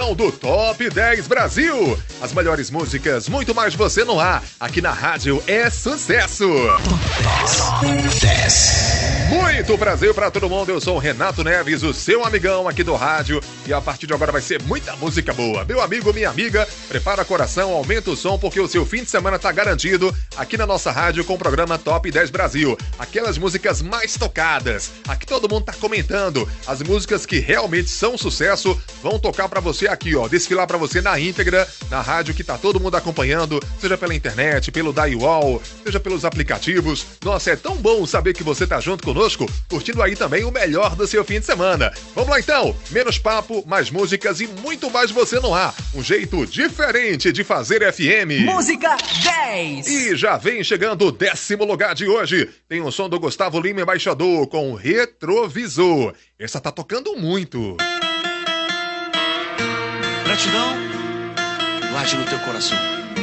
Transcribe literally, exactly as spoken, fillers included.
edição do Top dez Brasil. As melhores músicas, muito mais você no ar. Aqui na rádio é sucesso. Top dez. Muito prazer para todo mundo. Eu sou o Renato Neves, o seu amigão aqui do rádio. E a partir de agora vai ser muita música boa. Meu amigo, minha amiga, prepara o coração, aumenta o som, porque o seu fim de semana tá garantido aqui na nossa rádio com o programa Top dez Brasil. Aquelas músicas mais tocadas, aqui todo mundo tá comentando. As músicas que realmente são sucesso vão tocar pra você aqui, ó, desfilar pra você na íntegra, na rádio que tá todo mundo acompanhando, seja pela internet, pelo Dial, seja pelos aplicativos. Nossa, é tão bom saber que você tá junto conosco, curtindo aí também o melhor do seu fim de semana. Vamos lá então, menos papo, mais músicas e muito mais você no ar. Um jeito diferente de fazer F M. Música dez. E já vem chegando o décimo lugar de hoje. Tem o som do Gustavo Lima, Embaixador, com Retrovisor. Essa tá tocando muito. Gratidão, guarde no teu coração.